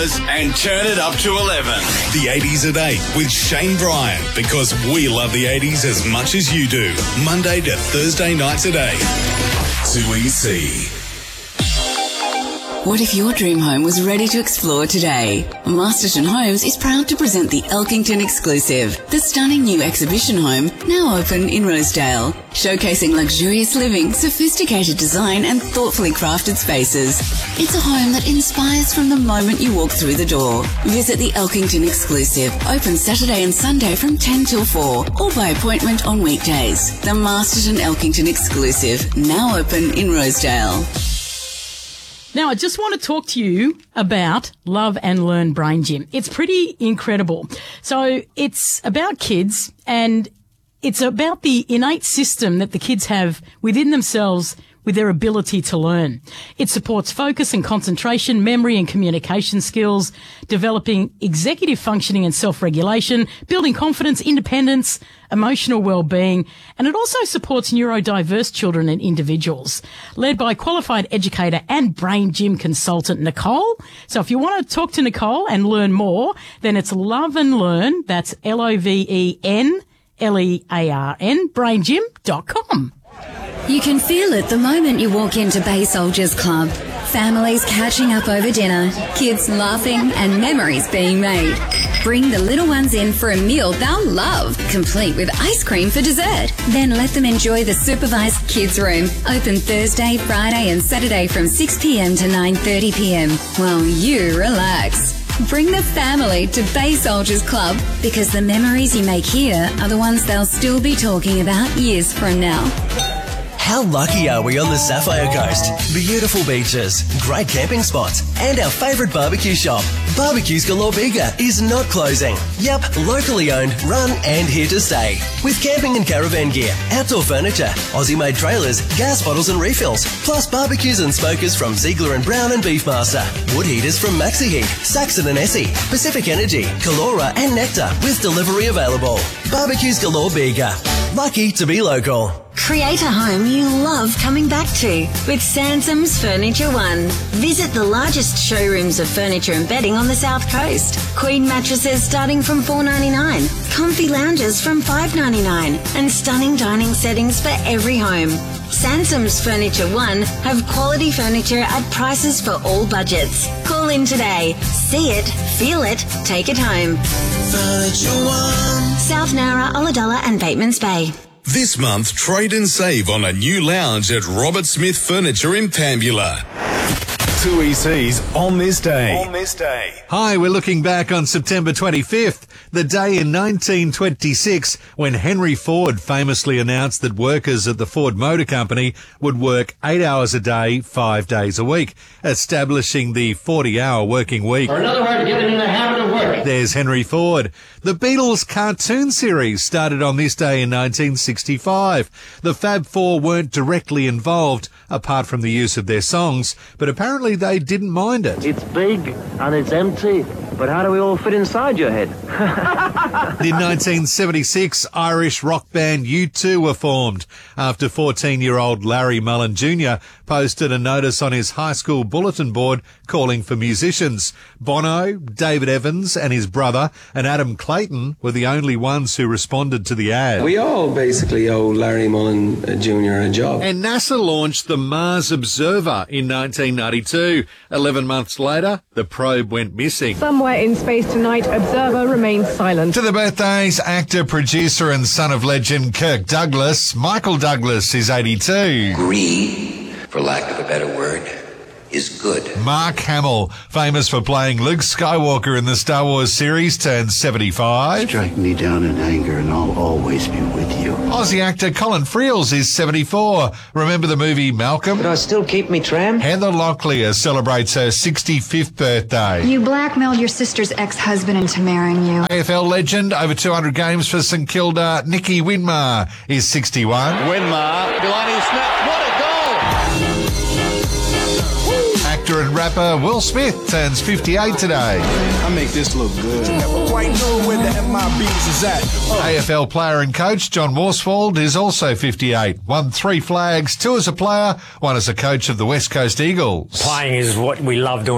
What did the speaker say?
And turn it up to 11. The 80s at 8 with Shane Bryan, because we love the 80s as much as you do. Monday to Thursday nights at 8. 2EC. What if your dream home was ready to explore today? Masterton Homes is proud to present the Elkington Exclusive, the stunning new exhibition home now open in Rosedale, showcasing luxurious living, sophisticated design and thoughtfully crafted spaces. It's a home that inspires from the moment you walk through the door. Visit the Elkington Exclusive, open Saturday and Sunday from 10 till 4 or by appointment on weekdays. The Masterton Elkington Exclusive, now open in Rosedale. Now, I just want to talk to you about Love and Learn Brain Gym. It's pretty incredible. So it's about kids, and it's about the innate system that the kids have within themselves with their ability to learn. It supports focus and concentration, memory and communication skills, developing executive functioning and self-regulation, building confidence, independence, emotional well-being, and it also supports neurodiverse children and individuals. Led by qualified educator and brain gym consultant Nicole. So if you want to talk to Nicole and learn more, then it's Love and Learn, that's LOVENLEARN, braingym.com. You can feel it the moment you walk into Bay Soldiers Club. Families catching up over dinner, kids laughing and memories being made. Bring the little ones in for a meal they'll love, complete with ice cream for dessert. Then let them enjoy the supervised kids room, open Thursday, Friday and Saturday from 6 p.m. to 9:30 p.m. while you relax. Bring the family to Bay Soldiers Club, because the memories you make here are the ones they'll still be talking about years from now. How lucky are we on the Sapphire Coast? Beautiful beaches, great camping spots, and our favourite barbecue shop. Barbecues Galore Bega is not closing. Yup, locally owned, run and here to stay. With camping and caravan gear, outdoor furniture, Aussie-made trailers, gas bottles and refills, plus barbecues and smokers from Ziegler and Brown and Beefmaster, wood heaters from Maxi Heat, Saxon and Essie, Pacific Energy, Calora and Nectar with delivery available. Barbecues Galore Bega. Lucky to be local. Create a home you love coming back to with Sansom's Furniture One. Visit the largest showrooms of furniture and bedding on the South Coast. Queen mattresses starting from $4.99, comfy lounges from $5.99, and stunning dining settings for every home. Sansom's Furniture One have quality furniture at prices for all budgets. Call in today. See it, feel it, take it home. Furniture One. South Nowra, Ulladulla and Batemans Bay. This month, trade and save on a new lounge at Robert Smith Furniture in Pambula. 2EC's On This Day. On This Day. Hi, we're looking back on September 25th, the day in 1926 when Henry Ford famously announced that workers at the Ford Motor Company would work 8 hours a day, 5 days a week, establishing the 40-hour working week. Or in other words, getting in the habit of work. There's Henry Ford. The Beatles cartoon series started on this day in 1965. The Fab Four weren't directly involved, apart from the use of their songs, but apparently they didn't mind it. It's big and it's empty, but how do we all fit inside your head? In 1976, Irish rock band U2 were formed after 14-year-old Larry Mullen Jr. posted a notice on his high school bulletin board calling for musicians. Bono, David Evans and his brother, and Adam Clayton were the only ones who responded to the ad. We all basically owe Larry Mullen Jr. a job. And NASA launched the Mars Observer in 1992. 11 months later, the probe went missing. Somewhere in space tonight, Observer remains silent. To the birthdays, actor, producer and son of legend Kirk Douglas. Michael Douglas is 82. Green, for lack of a better word, is good. Mark Hamill, famous for playing Luke Skywalker in the Star Wars series, turns 75. Strike me down in anger and I'll always be with you. Aussie actor Colin Friels is 74. Remember the movie Malcolm? But I still keep me tram. Heather Locklear celebrates her 65th birthday. You blackmailed your sister's ex-husband into marrying you. AFL legend, over 200 games for St Kilda, Nicky Winmar is 61. Winmar, Delaney snap, what a goal! Actor and rapper Will Smith turns 58 today. I make this look good. Never quite know where the MIBs is at. AFL player and coach John Worsfold is also 58. Won 3 flags, 2 as a player, 1 as a coach of the West Coast Eagles. Playing is what we love doing.